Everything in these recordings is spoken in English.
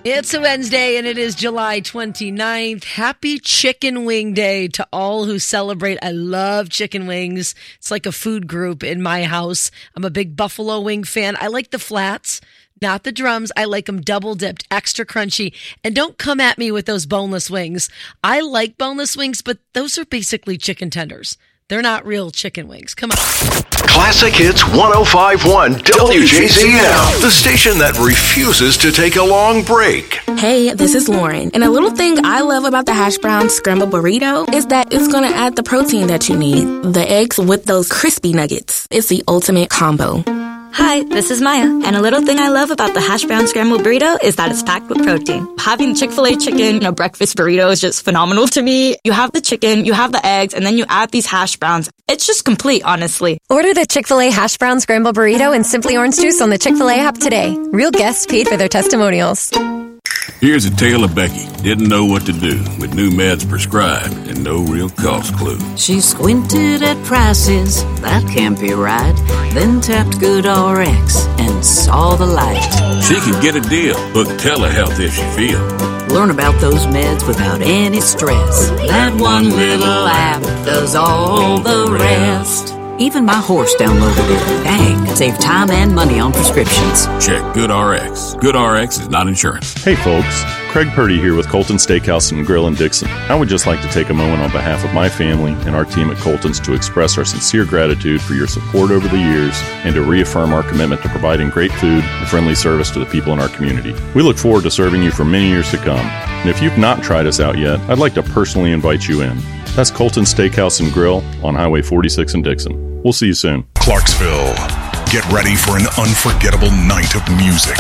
It's a Wednesday and it is July 29th. Happy Chicken Wing Day to all who celebrate. I love chicken wings. It's like a food group in my house. I'm a big buffalo wing fan. I like the flats, not the drums. I like them double dipped, extra crunchy. And don't come at me with those boneless wings. I like boneless wings, but those are basically chicken tenders. They're not real chicken wings. Come on. Classic Hits 105.1 WJZM, the station that refuses to take a long break. Hey, this is Lauren. And a little thing I love about the hash brown scrambled burrito is that it's going to add the protein that you need. The eggs with those crispy nuggets. It's the ultimate combo. Hi, this is Maya, and a little thing I love about the hash brown scrambled burrito is that it's packed with protein. Having Chick-fil-A chicken in a breakfast burrito is just phenomenal to me. You have the chicken, you have the eggs, and then you add these hash browns. It's just complete, honestly. Order the Chick-fil-A hash brown scrambled burrito and Simply Orange Juice on the Chick-fil-A app today. Real guests paid for their testimonials. Here's a tale of Becky. Didn't know what to do with new meds prescribed and no real cost clue. She squinted at prices, that can't be right. Then tapped GoodRx and saw the light. She could get a deal. Book telehealth if she feels. Learn about those meds without any stress. That one little app does all the rest. Even my horse downloaded it. Dang, save time and money on prescriptions. Check GoodRx. GoodRx is not insurance. Hey folks, Craig Purdy here with Colton Steakhouse and Grill in Dixon. I would just like to take a moment on behalf of my family and our team at Colton's to express our sincere gratitude for your support over the years and to reaffirm our commitment to providing great food and friendly service to the people in our community. We look forward to serving you for many years to come. And if you've not tried us out yet, I'd like to personally invite you in. That's Colton Steakhouse and Grill on Highway 46 in Dixon. We'll see you soon. Clarksville, get ready for an unforgettable night of music.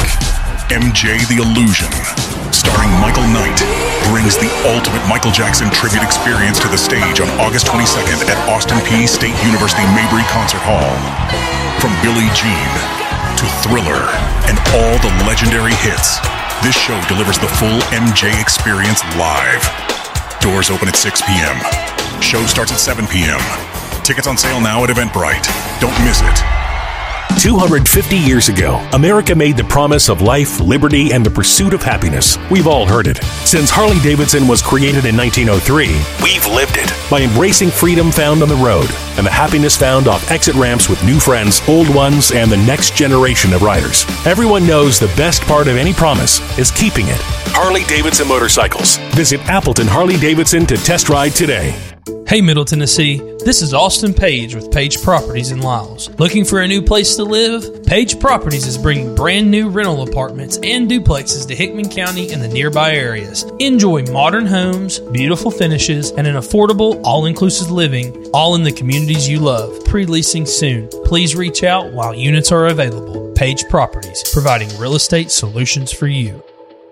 MJ the Illusion, starring Michael Knight, brings the ultimate Michael Jackson tribute experience to the stage on August 22nd at Austin Peay State University Mabry Concert Hall. From Billie Jean to Thriller and all the legendary hits, this show delivers the full MJ experience live. Doors open at 6 p.m. Show starts at 7 p.m. Tickets on sale now at Eventbrite. Don't miss it. 250 years ago, America made the promise of life, liberty, and the pursuit of happiness. We've all heard it. Since Harley-Davidson was created in 1903, we've lived it by embracing freedom found on the road and the happiness found off exit ramps with new friends, old ones, and the next generation of riders. Everyone knows the best part of any promise is keeping it. Harley-Davidson Motorcycles. Visit Appleton Harley-Davidson to test ride today. Hey Middle Tennessee, this is Austin Page with Page Properties in Lyles. Looking for a new place to live? Page Properties is bringing brand new rental apartments and duplexes to Hickman County and the nearby areas. Enjoy modern homes, beautiful finishes, and an affordable, all-inclusive living, all in the communities you love. Pre-leasing soon. Please reach out while units are available. Page Properties, providing real estate solutions for you.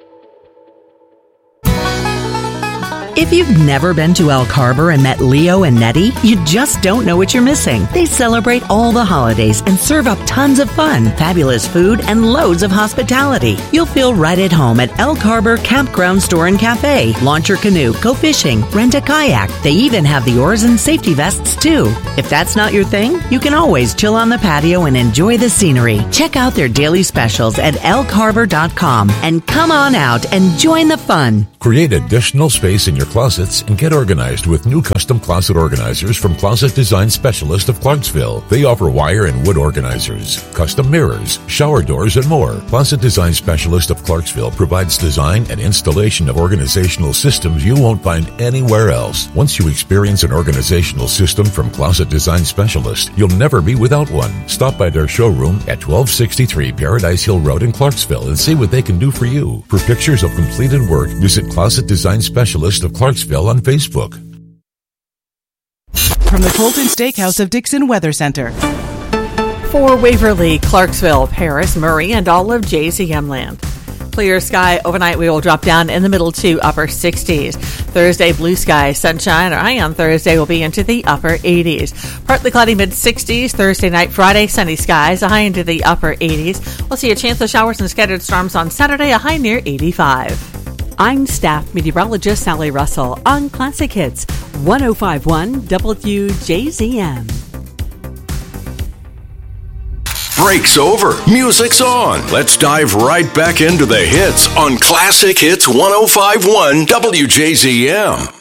If you've never been to Elk Harbor and met Leo and Nettie, you just don't know what you're missing. They celebrate all the holidays and serve up tons of fun, fabulous food, and loads of hospitality. You'll feel right at home at Elk Harbor Campground Store and Cafe. Launch your canoe, go fishing, rent a kayak. They even have the oars and safety vests too. If that's not your thing, you can always chill on the patio and enjoy the scenery. Check out their daily specials at elkharbor.com and come on out and join the fun. Create additional space in your closets and get organized with new custom closet organizers from Closet Design Specialist of Clarksville. They offer wire and wood organizers, custom mirrors, shower doors, and more. Closet Design Specialist of Clarksville provides design and installation of organizational systems you won't find anywhere else. Once you experience an organizational system from Closet Design Specialist, you'll never be without one. Stop by their showroom at 1263 Paradise Hill Road in Clarksville and see what they can do for you. For pictures of completed work, visit Closet Design Specialist of Clarksville on Facebook. From the Colton Steakhouse of Dixon Weather Center. For Waverly, Clarksville, Paris, Murray, and all of JZM land. Clear sky overnight. We will drop down in the middle to upper 60s. Thursday, blue sky, sunshine. Our high on Thursday will be into the upper 80s. Partly cloudy mid 60s. Thursday night, Friday, sunny skies. A high into the upper 80s. We'll see a chance of showers and scattered storms on Saturday. A high near 85. I'm staff meteorologist Sally Russell on Classic Hits 105.1 WJZM. Break's over. Music's on. Let's dive right back into the hits on Classic Hits 105.1 WJZM.